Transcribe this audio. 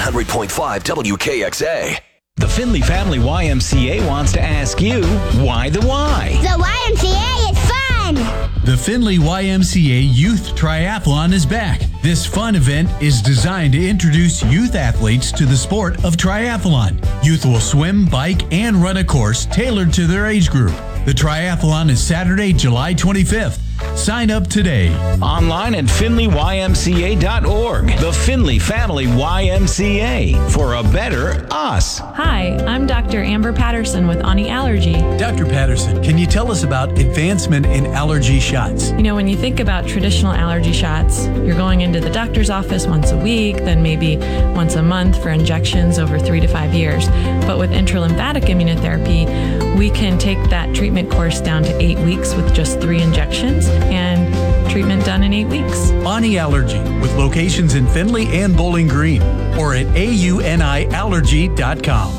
100.5 WKXA. The Findlay Family YMCA wants to ask you, why the why? The YMCA is fun! The Findlay YMCA Youth Triathlon is back. This fun event is designed to introduce youth athletes to the sport of triathlon. Youth will swim, bike, and run a course tailored to their age group. The triathlon is Saturday, July 25th. Sign up today. Online at FindlayYMCA.org. The Findlay Family YMCA, for a better us. Hi, I'm Dr. Amber Patterson with Ani Allergy. Dr. Patterson, can you tell us about advancement in allergy shots? You know, when you think about traditional allergy shots, you're going into the doctor's office once a week, then maybe once a month for injections over 3 to 5 years. But with intralymphatic immunotherapy, we can take that treatment course down to 8 weeks with just 3 injections and treatment done in 8 weeks. Ani Allergy, with locations in Findlay and Bowling Green, or at auniallergy.com.